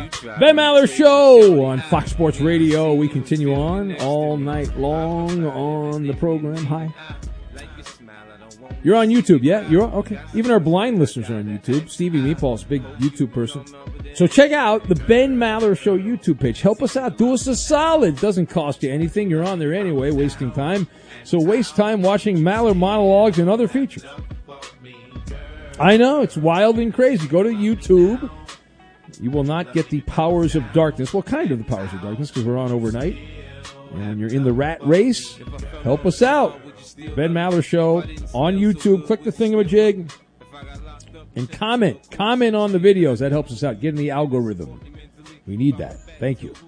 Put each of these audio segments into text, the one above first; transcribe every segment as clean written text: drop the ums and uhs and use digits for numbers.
Ben Maller Show on Fox Sports Radio. We continue on all night long on the program. Hi. You're on YouTube, yeah? You're on? Okay. Even our blind listeners are on YouTube. Stevie Meatball's a big YouTube person. So check out the Ben Maller Show YouTube page. Help us out. Do us a solid. Doesn't cost you anything. You're on there anyway, wasting time. So waste time watching Maller monologues and other features. I know, it's wild and crazy. Go to YouTube. You will not get the powers of darkness. Well, kind of the powers of darkness, because we're on overnight. And you're in the rat race. Help us out. Ben Maller Show on YouTube. Click the thingamajig. And comment. Comment on the videos. That helps us out. Get in the algorithm. We need that. Thank you.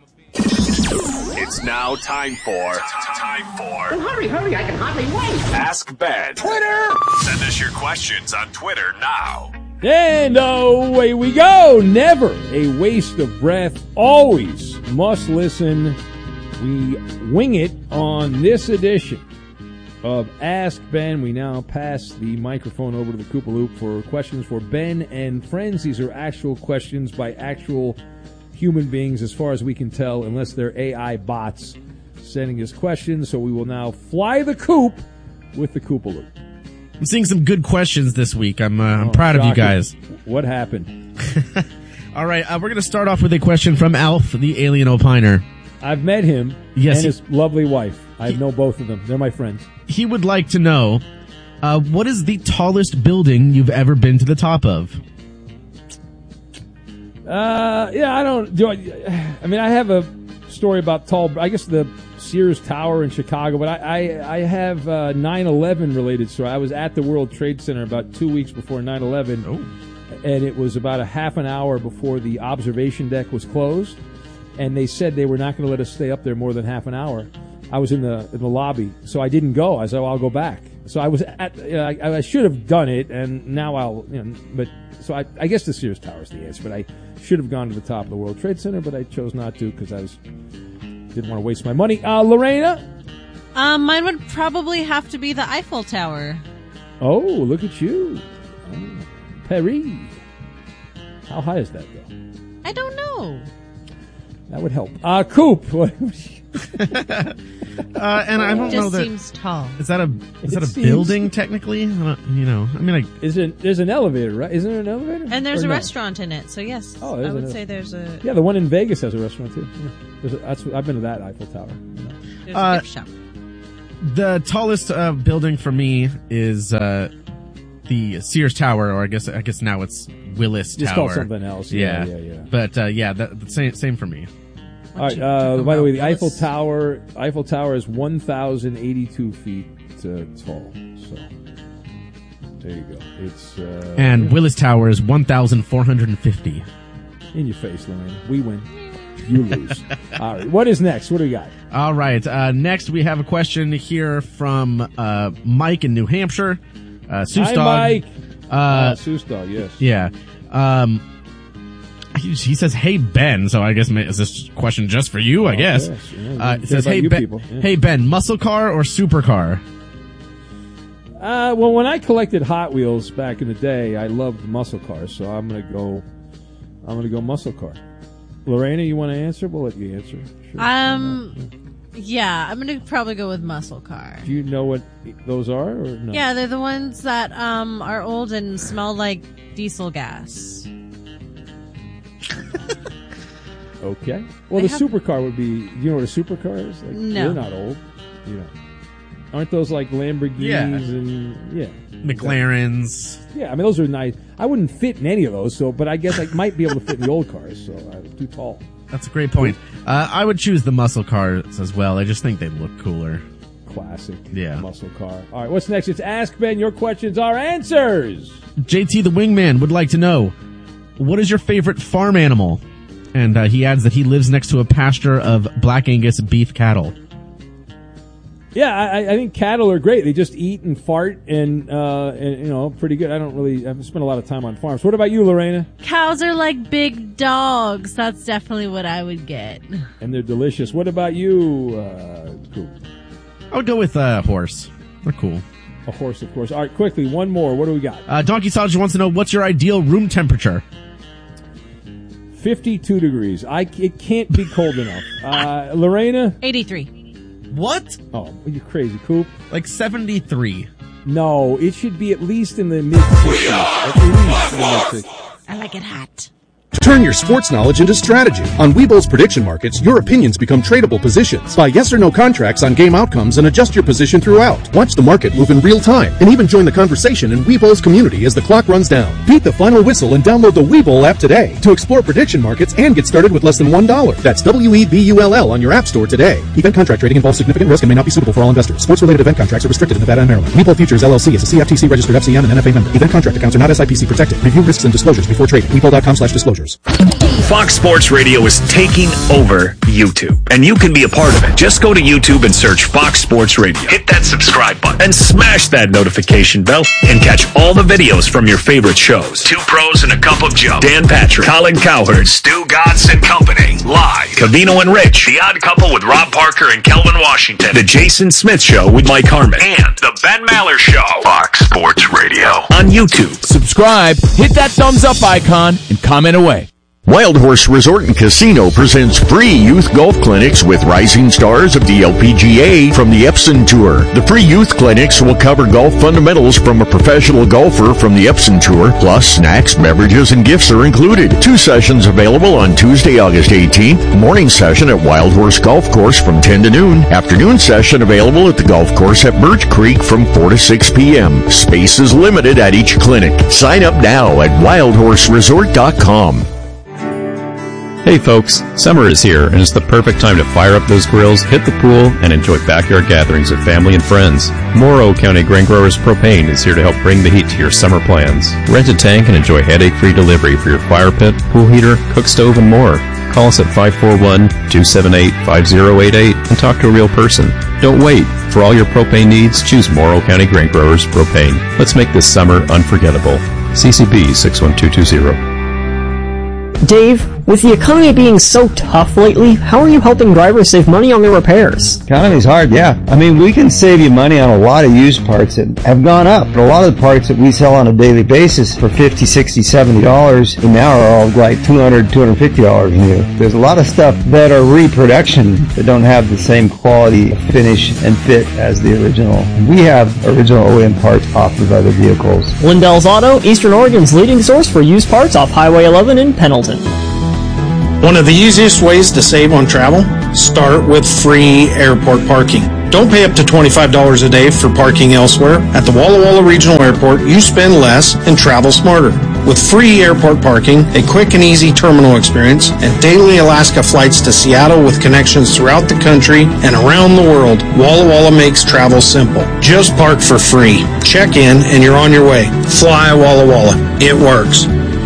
It's now time for... Oh, hurry, I can hardly wait. Ask Ben. Twitter! Send us your questions on Twitter now. And away we go. Never a waste of breath. Always must listen. We wing it on this edition of Ask Ben. We now pass the microphone over to the Koopa Loop for questions for Ben and friends. These are actual questions by actual human beings, as far as we can tell, unless they're AI bots sending us questions. So we will now fly the coop with the Koopa Loop. I'm seeing some good questions this week. I'm proud of you guys. What happened? All right, we're going to start off with a question from Alf, the alien opiner. I've met him and his lovely wife. I know both of them. They're my friends. He would like to know, what is the tallest building you've ever been to the top of? I have a story about tall, I guess the Sears Tower in Chicago, but I have 9/11 related story. I was at the World Trade Center about 2 weeks before 9/11, and it was about a half an hour before the observation deck was closed, and they said they were not going to let us stay up there more than half an hour. I was in the lobby, so I didn't go. I said, well, I'll go back. So I was I should have done it, and now so I guess the Sears Tower is the answer, but I should have gone to the top of the World Trade Center, but I chose not to because I didn't want to waste my money. Lorena? Mine would probably have to be the Eiffel Tower. Oh, look at you. Paris. How high is that, though? I don't know. That would help. Coop. And I don't know that. Just seems tall. Is that a building technically? There's an elevator, right? Isn't there an elevator? And there's a restaurant in it, so yes. Oh, I would say there's a... Yeah, the one in Vegas has a restaurant, too. Yeah. I've been to that Eiffel Tower. There's a gift shop. The tallest building for me is the Sears Tower, or I guess now it's Willis Tower. It's called something else. Yeah. But the same for me. All right. By the way, the Eiffel Tower is 1,082 feet tall. So there you go. It's and Willis Tower is 1,450. In your face, Lorraine. We win. You lose. All right. What is next? What do we got? All right. Next, we have a question here from Mike in New Hampshire. Seuss Dog. Hi, Mike. Seuss Dog, yes. Yeah. He says, "Hey Ben," so I guess is this question just for you? I guess. Yes. Yeah, it says, "Hey Ben, Hey Ben, muscle car or supercar?" Well, when I collected Hot Wheels back in the day, I loved muscle cars, so I'm gonna go muscle car. Lorena, you want to answer? We'll let you answer. Sure. Yeah, I'm gonna probably go with muscle car. Do you know what those are, or no? Yeah, they're the ones that are old and smell like diesel gas. Okay. Well, the supercar would be. Do you know what a supercar is? Like, no, they're not old. You know, aren't those like Lamborghinis and McLarens? Yeah, I mean those are nice. I wouldn't fit in any of those, but I guess I might be able to fit in the old cars. So I'm too tall. That's a great point. I would choose the muscle cars as well. I just think they look cooler. Classic. Yeah. Muscle car. All right. What's next? It's Ask Ben. Your questions, our answers. JT the Wingman would like to know, what is your favorite farm animal? And he adds that he lives next to a pasture of Black Angus beef cattle. Yeah, I think cattle are great. They just eat and fart and pretty good. I haven't spent a lot of time on farms. What about you, Lorena? Cows are like big dogs. That's definitely what I would get. And they're delicious. What about you, Coop? I would go with a horse. They're cool. A horse, of course. All right, quickly, one more. What do we got? Donkey Sausage wants to know, what's your ideal room temperature? 52 degrees. It can't be cold enough. Lorena? 83. What? Oh, you're crazy, Coop. Like 73. No, it should be at least in the mid-60s. At least in the mid-60s. I like it hot. Turn your sports knowledge into strategy. On Webull's prediction markets, your opinions become tradable positions. Buy yes or no contracts on game outcomes and adjust your position throughout. Watch the market move in real time and even join the conversation in Webull's community as the clock runs down. Beat the final whistle and download the Webull app today to explore prediction markets and get started with less than $1. That's WEBULL on your app store today. Event contract trading involves significant risk and may not be suitable for all investors. Sports-related event contracts are restricted in Nevada and Maryland. Webull Futures LLC is a CFTC registered FCM and NFA member. Event contract accounts are not SIPC protected. Review risks and disclosures before trading. Webull.com/disclosures. Fox Sports Radio is taking over YouTube, and you can be a part of it. Just go to YouTube and search Fox Sports Radio. Hit that subscribe button and smash that notification bell and catch all the videos from your favorite shows. Two Pros and a Cup of Joe, Dan Patrick, Colin Cowherd, Stu Gatz and Company, Live, Covino and Rich, The Odd Couple with Rob Parker and Kelvin Washington, The Jason Smith Show with Mike Harmon, and The Ben Maller Show. Fox Sports Radio on YouTube. Subscribe, hit that thumbs up icon, and comment away. Wild Horse Resort and Casino presents free youth golf clinics with rising stars of the LPGA from the Epson Tour. The free youth clinics will cover golf fundamentals from a professional golfer from the Epson Tour, plus snacks, beverages, and gifts are included. 2 sessions available on Tuesday, August 18th. Morning session at Wild Horse Golf Course from 10 to noon. Afternoon session available at the golf course at Birch Creek from 4 to 6 p.m. Space is limited at each clinic. Sign up now at wildhorseresort.com. Hey folks, summer is here and it's the perfect time to fire up those grills, hit the pool, and enjoy backyard gatherings with family and friends. Morrow County Grain Growers Propane is here to help bring the heat to your summer plans. Rent a tank and enjoy headache-free delivery for your fire pit, pool heater, cook stove, and more. Call us at 541-278-5088 and talk to a real person. Don't wait. For all your propane needs, choose Morrow County Grain Growers Propane. Let's make this summer unforgettable. CCB 61220. Dave, with the economy being so tough lately, how are you helping drivers save money on their repairs? Economy's hard, yeah. I mean, we can save you money on a lot of used parts that have gone up. But a lot of the parts that we sell on a daily basis for $50, $60, $70 now are all like $200, $250 new. There's a lot of stuff that are reproduction that don't have the same quality, finish, and fit as the original. We have original OEM parts off of other vehicles. Lindell's Auto, Eastern Oregon's leading source for used parts off Highway 11 in Pendleton. One of the easiest ways to save on travel, start with free airport parking. Don't pay up to $25 a day for parking elsewhere. At the Walla Walla Regional Airport, you spend less and travel smarter. With free airport parking, a quick and easy terminal experience, and daily Alaska flights to Seattle with connections throughout the country and around the world, Walla Walla makes travel simple. Just park for free. Check in and you're on your way. Fly Walla Walla. It works.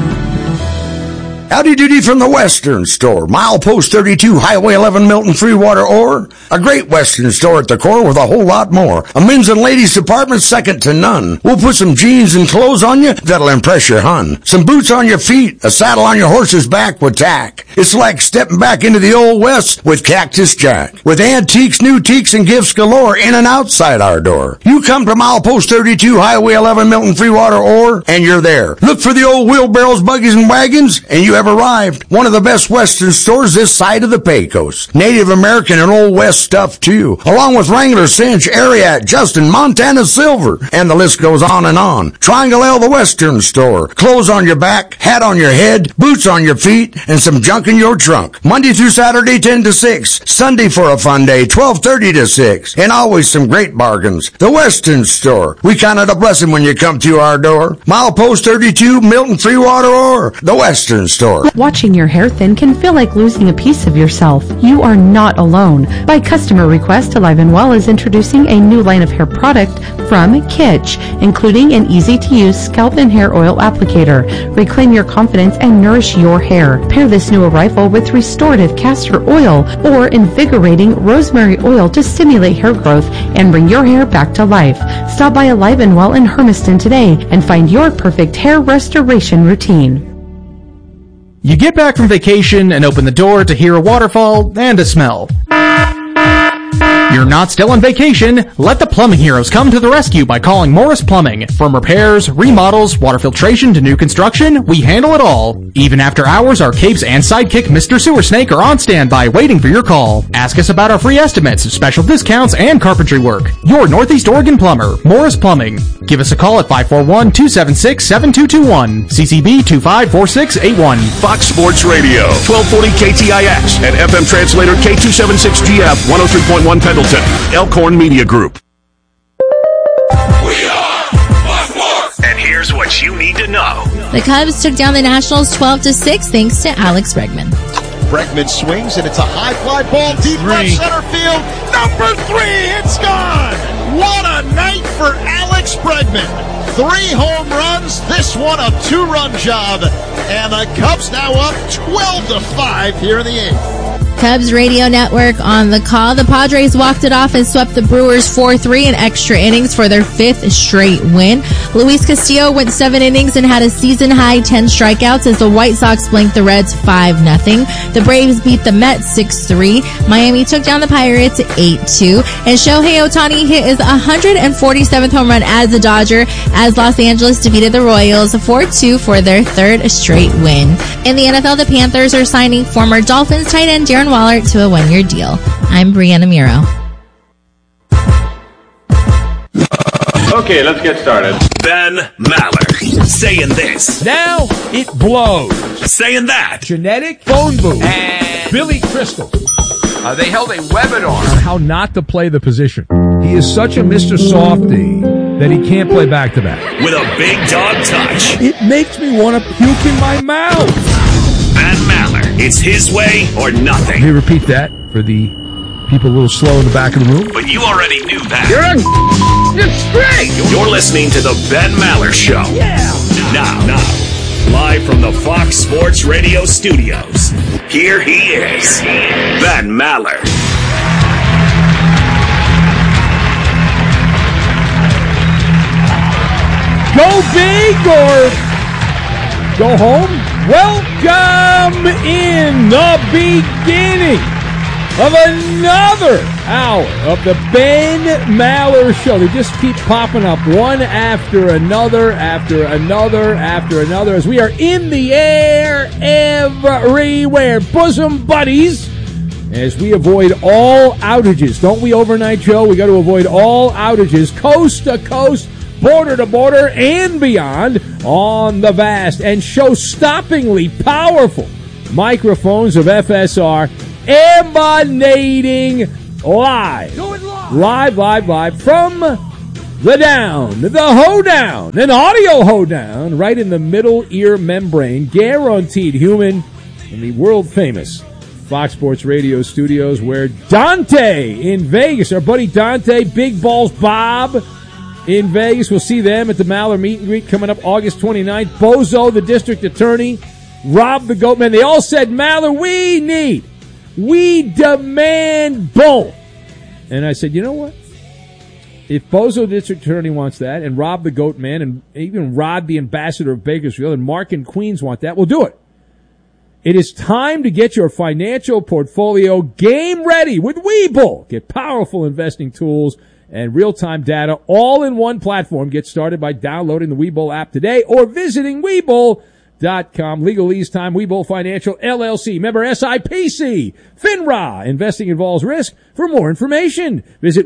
Howdy doody from the Western Store. Milepost 32, Highway 11, Milton, Freewater, Ore. A great Western store at the core with a whole lot more. A men's and ladies department second to none. We'll put some jeans and clothes on you that'll impress your hun. Some boots on your feet, a saddle on your horse's back with tack. It's like stepping back into the Old West with Cactus Jack. With antiques, new teaks, and gifts galore in and outside our door. You come to Milepost 32, Highway 11, Milton, Freewater, Ore, and you're there. Look for the old wheelbarrows, buggies, and wagons, and you have arrived. One of the best Western stores this side of the Pecos. Native American and Old West stuff too, along with Wrangler, Cinch, Ariat, Justin, Montana Silver, and the list goes on and on. Triangle L, the Western Store. Clothes on your back, hat on your head, boots on your feet, and some junk in your trunk. Monday through Saturday, 10 to 6. Sunday for a fun day, 12:30 to 6. And always some great bargains. The Western Store. We count it a blessing when you come to our door. Milepost 32, Milton, Freewater, Ore. The Western Store. Watching your hair thin can feel like losing a piece of yourself. You are not alone. By customer request, Alive and Well is introducing a new line of hair product from Kitsch, including an easy-to-use scalp and hair oil applicator. Reclaim your confidence and nourish your hair. Pair this new arrival with restorative castor oil or invigorating rosemary oil to stimulate hair growth and bring your hair back to life. Stop by Alive and Well in Hermiston today and find your perfect hair restoration routine. You get back from vacation and open the door to hear a waterfall and a smell. You're not still on vacation? Let the plumbing heroes come to the rescue by calling Morris Plumbing. From repairs, remodels, water filtration to new construction, we handle it all. Even after hours, our capes and sidekick Mr. Sewer Snake are on standby waiting for your call. Ask us about our free estimates, special discounts, and carpentry work. Your Northeast Oregon plumber, Morris Plumbing. Give us a call at 541-276-7221. CCB 254681. Fox Sports Radio, 1240 KTIX, and FM translator K276GF 103.1 Pendleton. Elkhorn Media Group. We are Fox Sports. And here's what you need to know. The Cubs took down the Nationals 12-6 thanks to Alex Bregman. Bregman swings, and it's a high fly ball deep left center field. Number 3, it's gone. What a night for Alex Bregman. 3 home runs, this one a 2-run job, and the Cubs now up 12-5 here in the 8th. Cubs Radio Network on the call. The Padres walked it off and swept the Brewers 4-3 in extra innings for their 5th straight win. Luis Castillo went 7 innings and had a season-high 10 strikeouts as the White Sox blanked the Reds 5-0. The Braves beat the Mets 6-3. Miami took down the Pirates 8-2. And Shohei Ohtani hit his 147th home run as a Dodger as Los Angeles defeated the Royals 4-2 for their 3rd straight win. In the NFL, the Panthers are signing former Dolphins tight end Darren Waller to a 1-year deal. I'm Brianna Miro. Okay, let's get started. Ben Maller saying this. Now it blows. Saying that. Genetic phone booth. And Billy Crystal. They held a webinar on how not to play the position. He is such a Mr. Softy that he can't play back-to-back. With a big dog touch. It makes me want to puke in my mouth. Ben Maller, it's his way or nothing. Can you repeat that for the people a little slow in the back of the room? But you already knew that. You're straight. You're listening to the Ben Maller Show. Yeah. Now, live from the Fox Sports Radio studios, here he is, Ben Maller. Go big or go home? Welcome in the beginning of another hour of the Ben Maller Show. They just keep popping up one after another, as we are in the air everywhere. Bosom buddies, as we avoid all outages. Don't we, Overnight Joe? We got to avoid all outages, coast to coast, border to border, and beyond on the vast and show-stoppingly powerful microphones of FSR emanating live from the down, the hoedown, an audio hoedown right in the middle ear membrane, guaranteed human in the world-famous Fox Sports Radio studios where Dante in Vegas, our buddy Dante, Big Balls Bob, in Vegas. We'll see them at the Maller Meet and Greet coming up August 29th. Bozo, the district attorney, Rob the Goatman. They all said, Maller, we demand both. And I said, you know what? If Bozo, district attorney, wants that, and Rob the Goatman, and even Rod, the ambassador of Bakersfield, and Mark in Queens want that, we'll do it. It is time to get your financial portfolio game ready with Webull. Get powerful investing tools and real-time data all in one platform. Get started by downloading the Webull app today or visiting Webull.com. Legalese time, Webull Financial, LLC. Member SIPC. FINRA. Investing involves risk. For more information, visit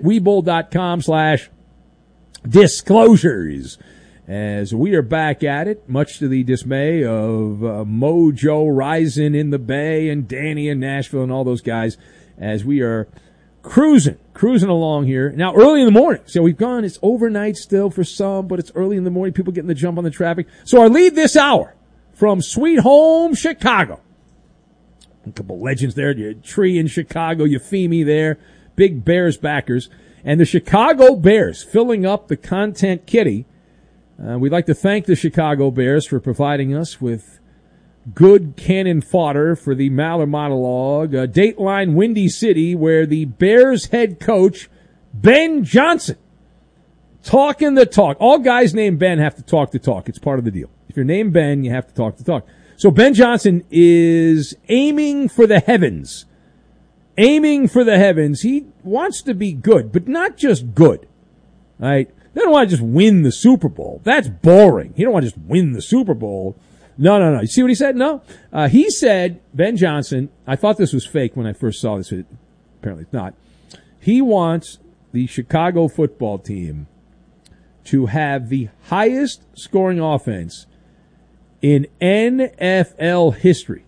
Webull.com/disclosures. As we are back at it, much to the dismay of Mojo Rising in the Bay and Danny in Nashville and all those guys, as we are cruising along here. Now, early in the morning. So we've gone, it's overnight still for some, but it's early in the morning. People getting the jump on the traffic. So our lead this hour from Sweet Home Chicago. A couple legends there. Tree in Chicago, Euphemie there. Big Bears backers. And the Chicago Bears filling up the content kitty. We'd like to thank the Chicago Bears for providing us with good cannon fodder for the Maller monologue. Dateline Windy City, where the Bears head coach, Ben Johnson, talking the talk. All guys named Ben have to talk the talk. It's part of the deal. If you're named Ben, you have to talk the talk. So Ben Johnson is aiming for the heavens aiming for the heavens. He wants to be good, but not just good. Right? They don't want to just win the Super Bowl. That's boring. He don't want to just win the Super Bowl. No. You see what he said? No. He said, Ben Johnson, I thought this was fake when I first saw this. Apparently it's not. He wants the Chicago football team to have the highest scoring offense in NFL history.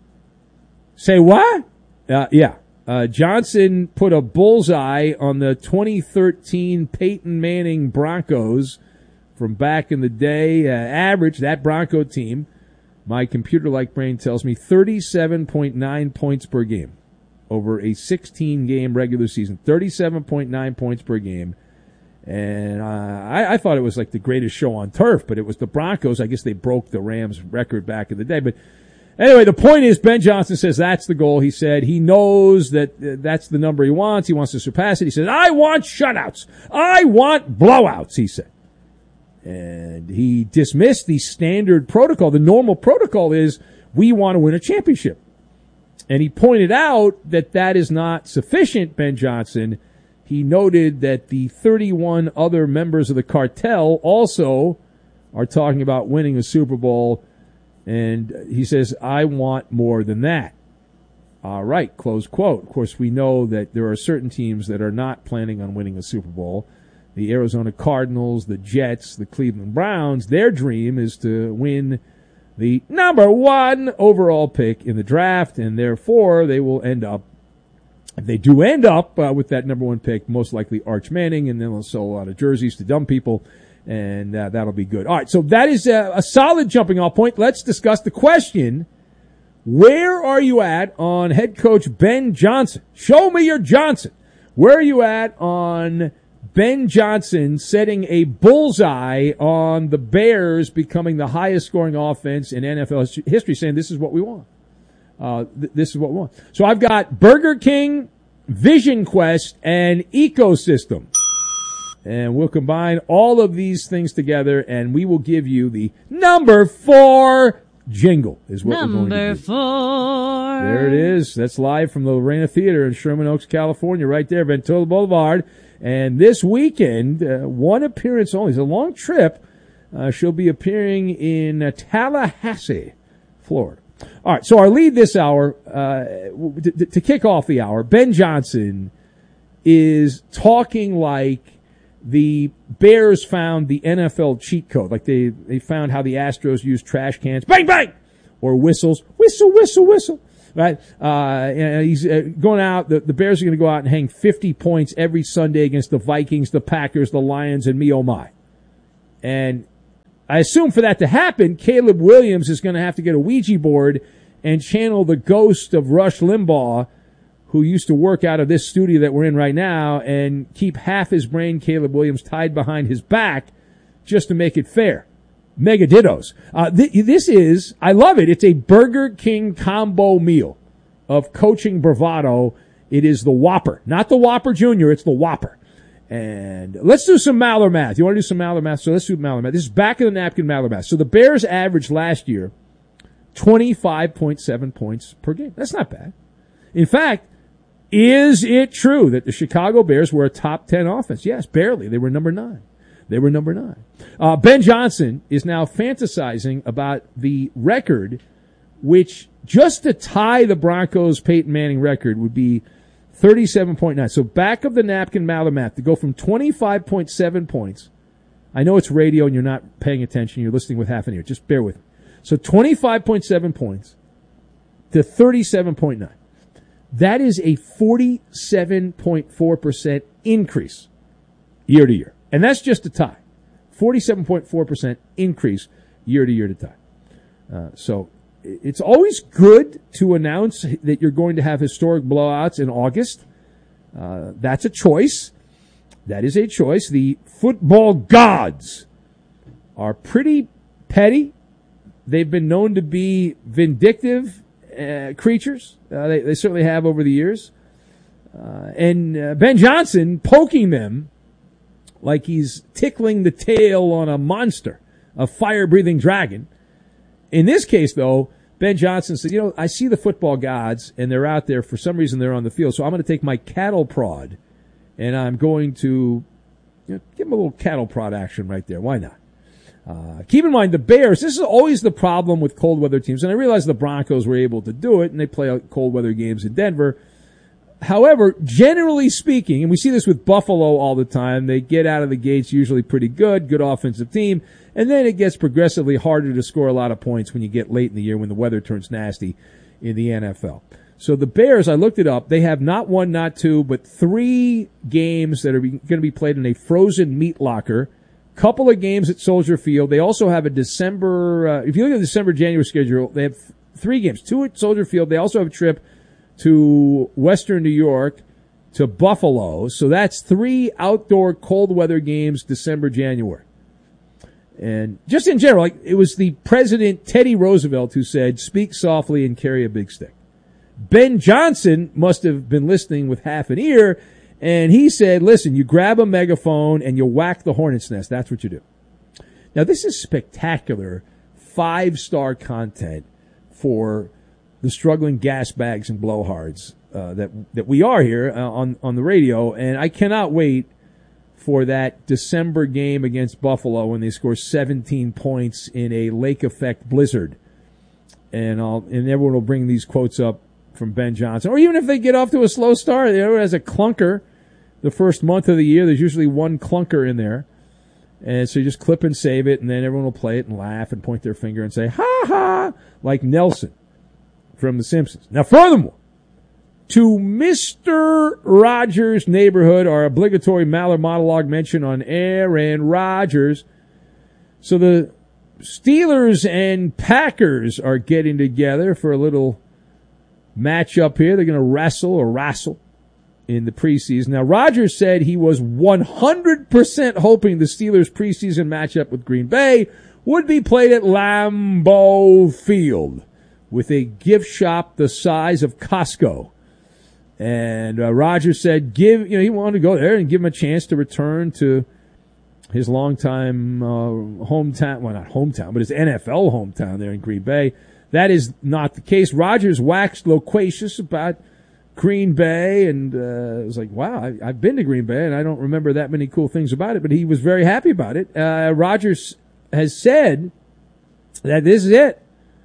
Say what? Yeah. Johnson put a bullseye on the 2013 Peyton Manning Broncos from back in the day. Average, that Bronco team, my computer-like brain tells me 37.9 points per game over a 16-game regular season. 37.9 points per game. And I thought it was like the greatest show on turf, but it was the Broncos. I guess they broke the Rams record back in the day. But anyway, the point is Ben Johnson says that's the goal. He said he knows that that's the number he wants. He wants to surpass it. He says, I want shutouts. I want blowouts, he said. And he dismissed the standard protocol. The normal protocol is we want to win a championship. And he pointed out that that is not sufficient, Ben Johnson. He noted that the 31 other members of the cartel also are talking about winning a Super Bowl. And he says, I want more than that. All right, close quote. Of course, we know that there are certain teams that are not planning on winning a Super Bowl. The Arizona Cardinals, the Jets, the Cleveland Browns, their dream is to win the number 1 overall pick in the draft, and therefore they will end up, if they do end up with that number 1 pick, most likely Arch Manning, and then they'll sell a lot of jerseys to dumb people, and that'll be good. All right, so that is a solid jumping off point. Let's discuss the question, where are you at on head coach Ben Johnson? Show me your Johnson. Where are you at on Ben Johnson setting a bullseye on the Bears becoming the highest scoring offense in NFL history, saying this is what we want? This is what we want. So I've got Burger King, Vision Quest, and Ecosystem. And we'll combine all of these things together, and we will give you the number 4 jingle is what we're going to do. Number 4. There it is. That's live from the Lorena Theater in Sherman Oaks, California, right there, Ventura Boulevard. And this weekend, one appearance only. It's a long trip. She'll be appearing in Tallahassee, Florida. All right, so our lead this hour, to kick off the hour, Ben Johnson is talking like the Bears found the NFL cheat code. Like they found how the Astros use trash cans, bang, bang, or whistles, whistle, whistle, whistle. Right? He's going out. The Bears are going to go out and hang 50 points every Sunday against the Vikings, the Packers, the Lions, and me, oh my. And I assume for that to happen, Caleb Williams is going to have to get a Ouija board and channel the ghost of Rush Limbaugh, who used to work out of this studio that we're in right now, and keep half his brain, Caleb Williams, tied behind his back just to make it fair. Mega dittos. This is, I love it. It's a Burger King combo meal of coaching bravado. It is the Whopper. Not the Whopper Jr., it's the Whopper. And let's do some Maller math. You want to do some Maller math? So let's do Maller math. This is back of the napkin Maller math. So the Bears averaged last year 25.7 points per game. That's not bad. In fact, is it true that the Chicago Bears were a top 10 offense? Yes, barely. They were number 9. Ben Johnson is now fantasizing about the record, which just to tie the Broncos' Peyton Manning record would be 37.9. So back of the napkin Maller math, to go from 25.7 points. I know it's radio and you're not paying attention. You're listening with half an ear. Just bear with me. So 25.7 points to 37.9. That is a 47.4% increase year to year. And that's just a tie. 47.4% increase year to year to tie. So it's always good to announce that you're going to have historic blowouts in August. That's a choice. That is a choice. The football gods are pretty petty. They've been known to be vindictive creatures. They certainly have over the years. And Ben Johnson poking them like he's tickling the tail on a monster, a fire-breathing dragon. In this case, though, Ben Johnson said, I see the football gods, and they're out there. For some reason, they're on the field. So I'm going to take my cattle prod, and I'm going to give them a little cattle prod action right there. Why not? Keep in mind, the Bears, this is always the problem with cold weather teams. And I realize the Broncos were able to do it, and they play cold weather games in Denver. However, generally speaking, and we see this with Buffalo all the time, they get out of the gates usually pretty good offensive team, and then it gets progressively harder to score a lot of points when you get late in the year when the weather turns nasty in the NFL. So the Bears, I looked it up, they have not one, not two, but 3 games that are going to be played in a frozen meat locker, couple of games at Soldier Field. They also have a December, if you look at the December-January schedule, they have 3 games, 2 at Soldier Field. They also have a trip to Western New York, to Buffalo. So that's 3 outdoor cold weather games, December, January. And just in general, it was the President Teddy Roosevelt who said, speak softly and carry a big stick. Ben Johnson must have been listening with half an ear, and he said, listen, you grab a megaphone and you whack the hornet's nest. That's what you do. Now, this is spectacular 5-star content for the struggling gas bags and blowhards that we are here on the radio, and I cannot wait for that December game against Buffalo when they score 17 points in a lake effect blizzard, and everyone will bring these quotes up from Ben Johnson, or even if they get off to a slow start, as a clunker the first month of the year. There's usually one clunker in there, and so you just clip and save it, and then everyone will play it and laugh and point their finger and say ha ha, like Nelson from The Simpsons. Now, furthermore, to Mr. Rogers' neighborhood, our obligatory Maller monologue mention on Aaron Rodgers. So the Steelers and Packers are getting together for a little matchup here. They're going to wrestle in the preseason. Now, Rodgers said he was 100% hoping the Steelers' preseason matchup with Green Bay would be played at Lambeau Field, with a gift shop the size of Costco. And Rodgers said he wanted to go there and give him a chance to return to his longtime hometown, well, not hometown, but his NFL hometown there in Green Bay. That is not the case. Rodgers waxed loquacious about Green Bay, and was like, wow, I've been to Green Bay, and I don't remember that many cool things about it, but he was very happy about it. Rodgers has said that this is it.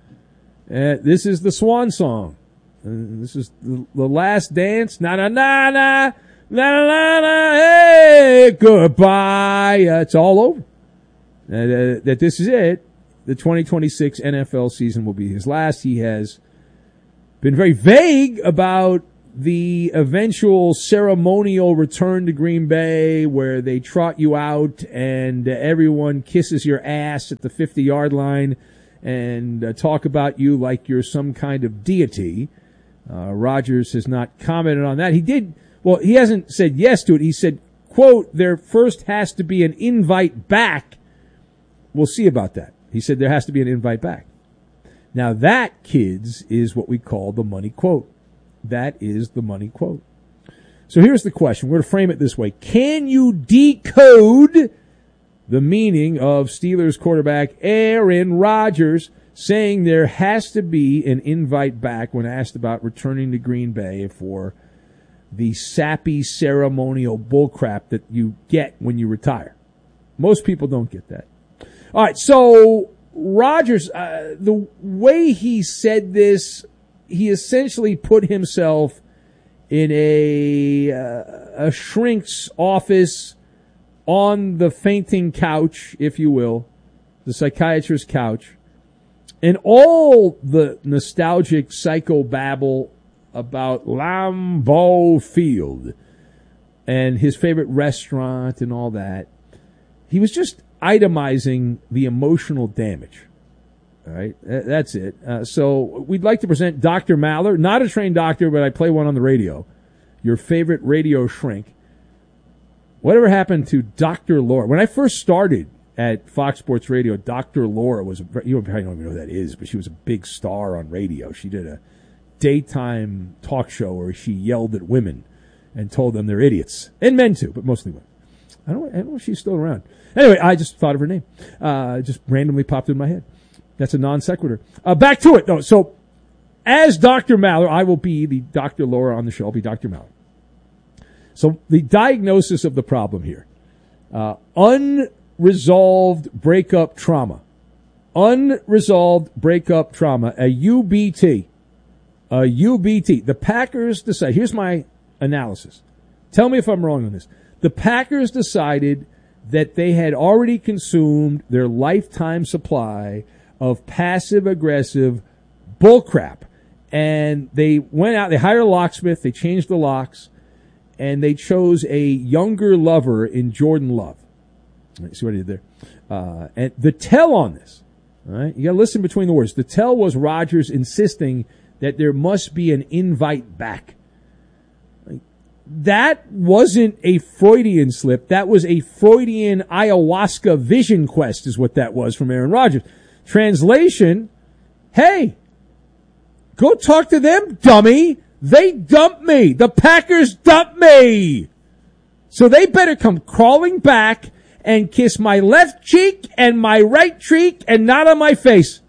This is the swan song. This is the last dance. Na na na na na na na. Hey, goodbye. It's all over. That this is it. The 2026 NFL season will be his last. He has been very vague about the eventual ceremonial return to Green Bay, where they trot you out and everyone kisses your ass at the 50-yard line and talk about you like you're some kind of deity. Rodgers has not commented on that. He hasn't said yes to it. He said, quote, there first has to be an invite back. We'll see about that. He said there has to be an invite back. Now that, kids, is what we call the money quote. That is the money quote. So here's the question. We're going to frame it this way. Can you decode the meaning of Steelers quarterback Aaron Rodgers saying there has to be an invite back when asked about returning to Green Bay for the sappy ceremonial bullcrap that you get when you retire? Most people don't get that. All right, so Rodgers, the way he said this, he essentially put himself in a shrink's office on the fainting couch, if you will, the psychiatrist's couch, and all the nostalgic psychobabble about Lambeau Field and his favorite restaurant and all that. He was just itemizing the emotional damage. All right, that's it. So we'd like to present Dr. Maller, not a trained doctor, but I play one on the radio, your favorite radio shrink. Whatever happened to Dr. Laura? When I first started at Fox Sports Radio, Dr. Laura was, you probably don't even know who that is, but she was a big star on radio. She did a daytime talk show where she yelled at women and told them they're idiots. And men too, but mostly women. I don't know if she's still around. Anyway, I just thought of her name. Just randomly popped in my head. That's a non sequitur. Back to it, though. So, as Dr. Maller, I will be the Dr. Laura on the show. I'll be Dr. Maller. So, the diagnosis of the problem here. Unresolved breakup trauma. Unresolved breakup trauma. A UBT. A UBT. The Packers decide. Here's my analysis. Tell me if I'm wrong on this. The Packers decided that they had already consumed their lifetime supply of passive-aggressive bullcrap. And they went out, they hired a locksmith, they changed the locks, and they chose a younger lover in Jordan Love. All right, see what I did there? And the tell on this, all right, you got to listen between the words. The tell was Rodgers insisting that there must be an invite back. That wasn't a Freudian slip. That was a Freudian ayahuasca vision quest is what that was from Aaron Rodgers. Translation, hey, go talk to them, dummy. They dumped me. The Packers dumped me. So they better come crawling back and kiss my left cheek and my right cheek and not on my face.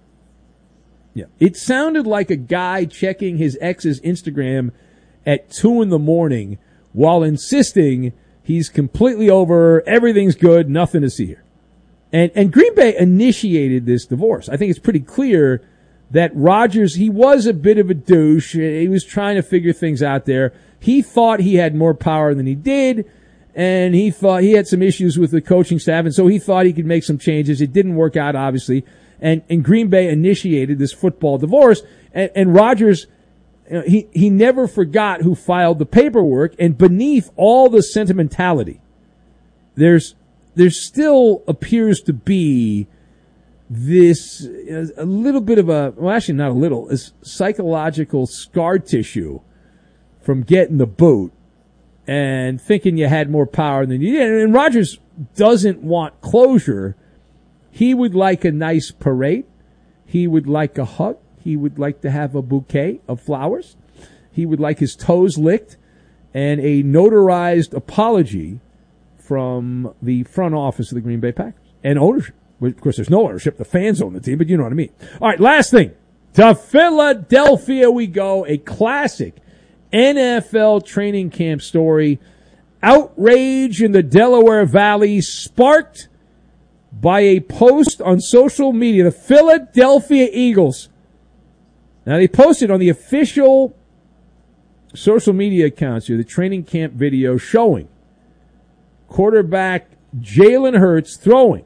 Yeah, it sounded like a guy checking his ex's Instagram at 2 a.m. while insisting he's completely over, everything's good, nothing to see here. And Green Bay initiated this divorce. I think it's pretty clear that Rodgers, he was a bit of a douche. He was trying to figure things out there. He thought he had more power than he did, and he thought he had some issues with the coaching staff, and so he thought he could make some changes. It didn't work out, obviously. And Green Bay initiated this football divorce, and Rodgers, he never forgot who filed the paperwork, and beneath all the sentimentality, there still appears to be this a little bit of actually not a little, a psychological scar tissue from getting the boot and thinking you had more power than you did. And Rodgers doesn't want closure. He would like a nice parade. He would like a hug. He would like to have a bouquet of flowers. He would like his toes licked and a notarized apology from the front office of the Green Bay Packers and ownership. Of course, there's no ownership. The fans own the team, but you know what I mean. All right, last thing. To Philadelphia we go. A classic NFL training camp story. Outrage in the Delaware Valley sparked by a post on social media. The Philadelphia Eagles. Now, they posted on the official social media accounts here the training camp video showing quarterback Jalen Hurts throwing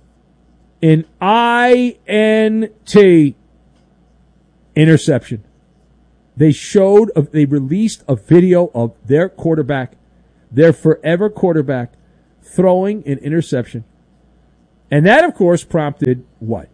an INT interception. They released a video of their quarterback, their forever quarterback, throwing an interception. And that, of course, prompted what?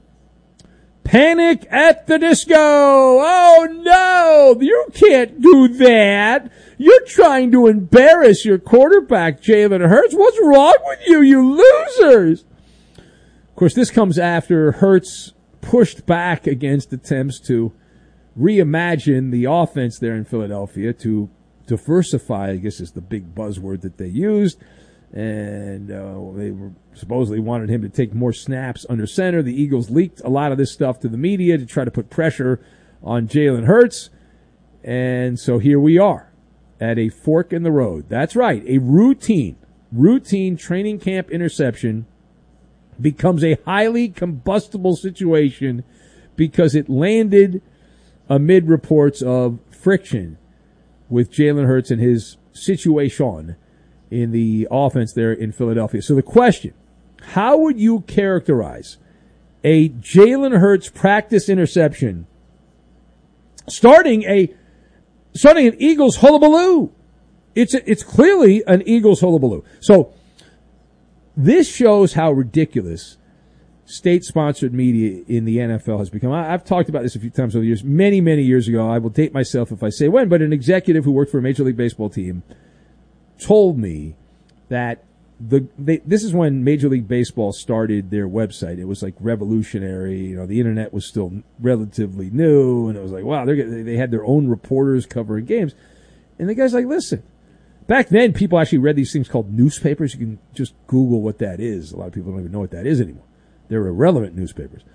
Panic at the Disco! Oh no! You can't do that! You're trying to embarrass your quarterback, Jalen Hurts. What's wrong with you, you losers? Of course, this comes after Hurts pushed back against attempts to reimagine the offense there in Philadelphia, to diversify, I guess is the big buzzword that they used. And they were supposedly wanted him to take more snaps under center. The Eagles leaked a lot of this stuff to the media to try to put pressure on Jalen Hurts. And so here we are at a fork in the road. That's right. A routine training camp interception becomes a highly combustible situation because it landed amid reports of friction with Jalen Hurts and his situation in the offense there in Philadelphia. So the question, how would you characterize a Jalen Hurts practice interception starting an Eagles hullabaloo? It's clearly an Eagles hullabaloo. So this shows how ridiculous state-sponsored media in the NFL has become. I've talked about this a few times over the years. Many, many years ago, I will date myself if I say when, but an executive who worked for a Major League Baseball team told me that this is when Major League Baseball started their website. It was like revolutionary. You know, the internet was still relatively new, and it was like, wow, they had their own reporters covering games. And the guy's like, listen, back then people actually read these things called newspapers. You can just Google what that is. A lot of people don't even know what that is anymore. They're irrelevant newspapers.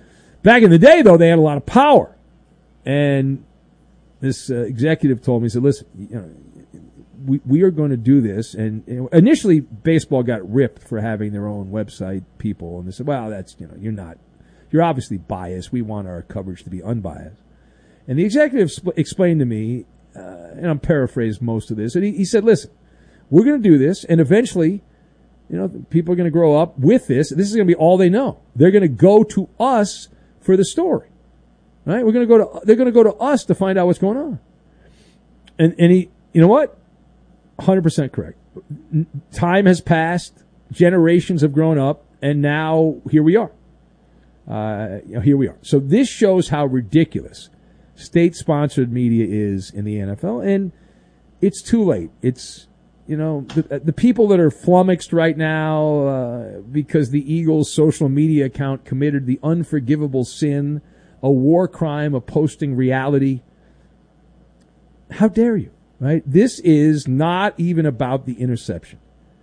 Back in the day, though, they had a lot of power. And this executive told me, he said, listen, we are going to do this. And initially, baseball got ripped for having their own website people. And they said, well, that's, you're obviously biased. We want our coverage to be unbiased. And the executive explained to me, and I'm paraphrasing most of this, and he said, listen, we're going to do this, and eventually, people are going to grow up with this. This is going to be all they know. They're going to go to us for the story. Right? They're going to go to us to find out what's going on. And he, you know what? 100% correct. Time has passed, generations have grown up, and now here we are. Here we are. So this shows how ridiculous state-sponsored media is in the NFL, and it's too late. It's, the people that are flummoxed right now because the Eagles' social media account committed the unforgivable sin, a war crime of posting reality. How dare you, right? This is not even about the interception.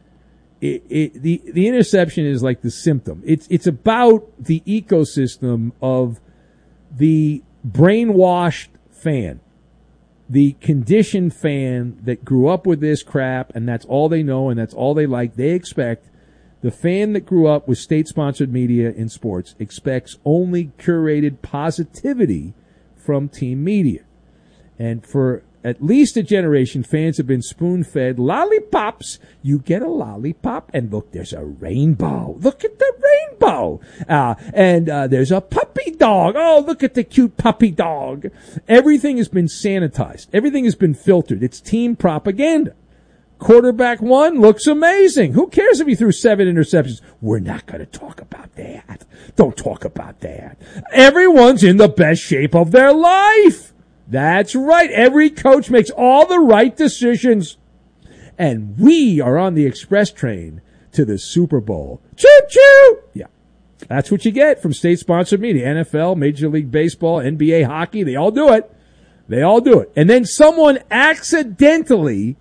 The interception is like the symptom. It's about the ecosystem of the brainwashed fan, the conditioned fan that grew up with this crap, and that's all they know and that's all they like. They expect the fan that grew up with state-sponsored media in sports expects only curated positivity from team media. And for at least a generation, fans have been spoon-fed lollipops. You get a lollipop, and look, there's a rainbow. Look at the rainbow. And there's a puppy dog. Oh, look at the cute puppy dog. Everything has been sanitized. Everything has been filtered. It's team propaganda. Quarterback one looks amazing. Who cares if he threw 7 interceptions? We're not going to talk about that. Don't talk about that. Everyone's in the best shape of their life. That's right. Every coach makes all the right decisions. And we are on the express train to the Super Bowl. Choo-choo! Yeah. That's what you get from state-sponsored media. NFL, Major League Baseball, NBA hockey, they all do it. They all do it. And then someone accidentally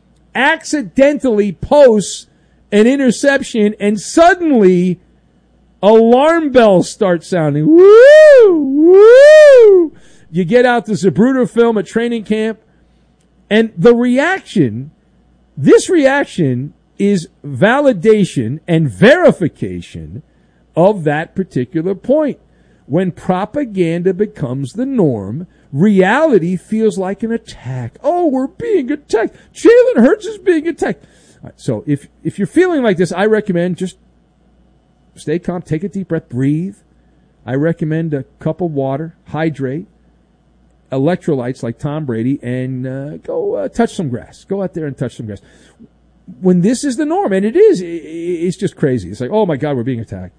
posts an interception, and suddenly alarm bells start sounding. Woo! Woo! You get out the Zapruder film at training camp, and the reaction, this reaction is validation and verification of that particular point. When propaganda becomes the norm, reality feels like an attack. Oh, we're being attacked. Jalen Hurts is being attacked. All right, so if you're feeling like this, I recommend just stay calm, take a deep breath, breathe. I recommend a cup of water, hydrate, electrolytes like Tom Brady, and go touch some grass. Go out there and touch some grass. When this is the norm, and it is, it's just crazy. It's like, oh my God, we're being attacked.